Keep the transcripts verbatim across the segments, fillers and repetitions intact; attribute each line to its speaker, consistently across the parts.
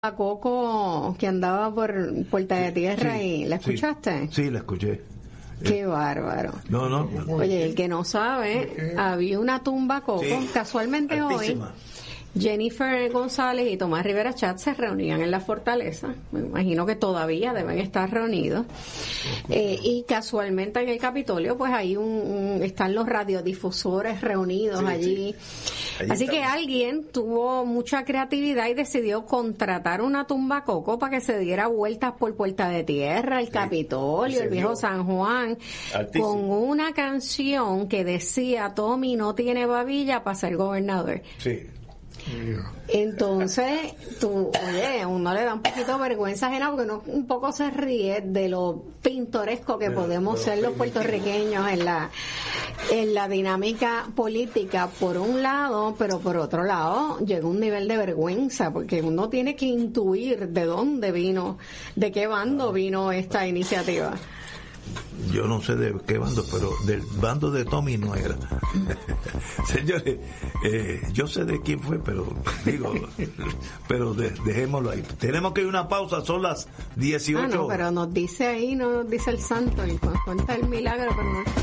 Speaker 1: a Coco que andaba por Puerta de Tierra, sí, y ¿la escuchaste?
Speaker 2: Sí, sí, la escuché.
Speaker 1: Qué bárbaro.
Speaker 2: No, no.
Speaker 1: Oye, el que no sabe, había una tumba Coco, sí, casualmente altísima. Hoy Jennifer González y Tomás Rivera Chat se reunían en la Fortaleza. Me imagino que todavía deben estar reunidos. Eh, y casualmente en el Capitolio, pues ahí un, un, están los radiodifusores reunidos, sí, allí. Sí. Así que alguien tuvo mucha creatividad y decidió contratar una tumba Coco para que se diera vueltas por Puerta de Tierra, el sí, Capitolio, el viejo San Juan, altísimo, con una canción que decía: Tommy no tiene babilla para ser gobernador.
Speaker 2: Sí.
Speaker 1: Entonces, tú, oye, uno le da un poquito de vergüenza ajena porque uno un poco se ríe de lo pintoresco que pero, podemos pero, ser los puertorriqueños en la en la dinámica política por un lado, pero por otro lado llega un nivel de vergüenza porque uno tiene que intuir de dónde vino, de qué bando vino esta iniciativa.
Speaker 2: Yo no sé de qué bando, pero del bando de Tommy no era. Señores, eh, yo sé de quién fue, pero digo, pero de, dejémoslo ahí. Tenemos que ir a una pausa, son las dieciocho.
Speaker 1: Ah, no, pero nos dice ahí, no nos dice el santo, y nos cuenta el milagro, pero no.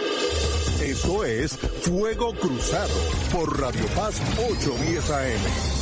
Speaker 3: Eso es Fuego Cruzado por Radio Paz ochocientos diez A M.